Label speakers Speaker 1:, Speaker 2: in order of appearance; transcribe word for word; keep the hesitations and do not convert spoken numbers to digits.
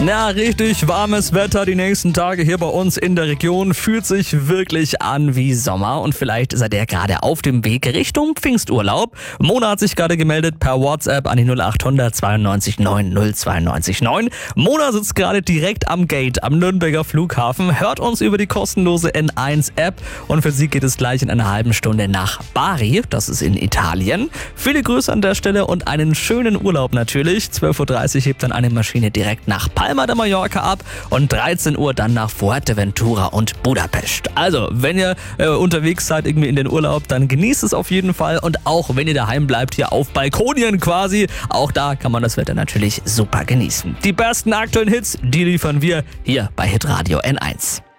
Speaker 1: Na, richtig warmes Wetter die nächsten Tage hier bei uns in der Region. Fühlt sich wirklich an wie Sommer und vielleicht seid ihr gerade auf dem Weg Richtung Pfingsturlaub. Mona hat sich gerade gemeldet per WhatsApp an die null acht hundert zweiundneunzig neun null zweiundneunzig neun. Mona sitzt gerade direkt am Gate am Nürnberger Flughafen, hört uns über die kostenlose N eins App und für sie geht es gleich in einer halben Stunde nach Bari, das ist in Italien. Viele Grüße an der Stelle und einen schönen Urlaub natürlich. zwölf Uhr dreißig hebt dann eine Maschine direkt nach Palma de Mallorca ab und dreizehn Uhr dann nach Fuerteventura und Budapest. Also, wenn ihr äh, unterwegs seid irgendwie in den Urlaub, dann genießt es auf jeden Fall und auch wenn ihr daheim bleibt, hier auf Balkonien quasi, auch da kann man das Wetter natürlich super genießen. Die besten aktuellen Hits, die liefern wir hier bei Hitradio N eins.